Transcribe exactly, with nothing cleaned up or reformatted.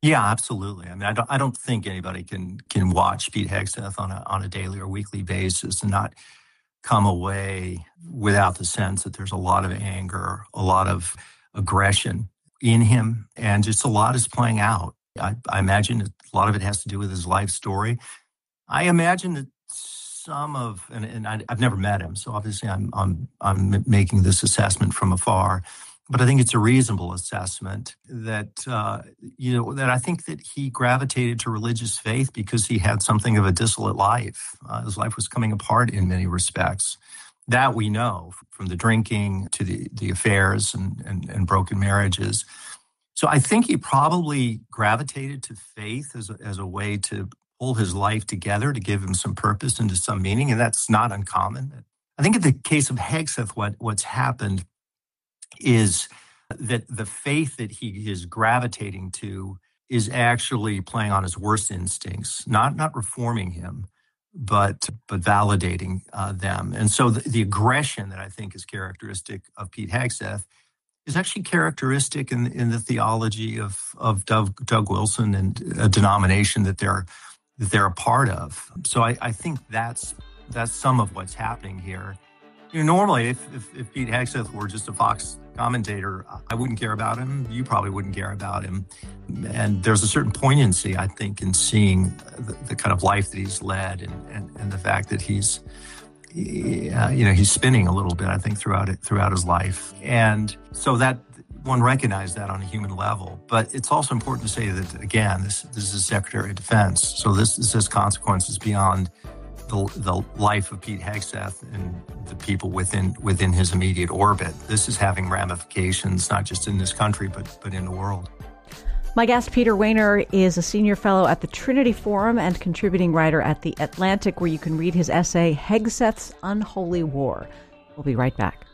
Yeah, absolutely. I mean, I don't, I don't think anybody can can watch Pete Hegseth on a on a daily or weekly basis and not come away without the sense that there's a lot of anger, a lot of aggression in him, and just a lot is playing out. I, I imagine that a lot of it has to do with his life story. I imagine that some of, and, and I, I've never met him, so obviously I'm I'm I'm making this assessment from afar. But I think it's a reasonable assessment that, uh, you know, that I think that he gravitated to religious faith because he had something of a dissolute life. Uh, his life was coming apart in many respects. That we know, from the drinking to the, the affairs and, and, and broken marriages. So I think he probably gravitated to faith as a, as a way to pull his life together, to give him some purpose and to some meaning, and that's not uncommon. I think in the case of Hegseth, what, what's happened is that the faith that he is gravitating to is actually playing on his worst instincts, not not reforming him, but but validating uh, them. And so the, the aggression that I think is characteristic of Pete Hegseth is actually characteristic in, in the theology of of Doug, Doug Wilson and a denomination that they're that they're a part of. So I, I think that's that's some of what's happening here. You know, normally, if, if, if Pete Hegseth were just a Fox commentator, I wouldn't care about him. You probably wouldn't care about him. And there's a certain poignancy, I think, in seeing the, the kind of life that he's led and, and, and the fact that he's, uh, you know, he's spinning a little bit, I think, throughout it, throughout his life. And so that one recognized that on a human level. But it's also important to say that, again, this, this is Secretary of Defense. So this, this has consequences beyond The, the life of Pete Hegseth and the people within within his immediate orbit. This is having ramifications not just in this country, but but in the world. My guest, Peter Wehner, is a senior fellow at the Trinity Forum and contributing writer at The Atlantic, where you can read his essay, Hegseth's Unholy War. We'll be right back.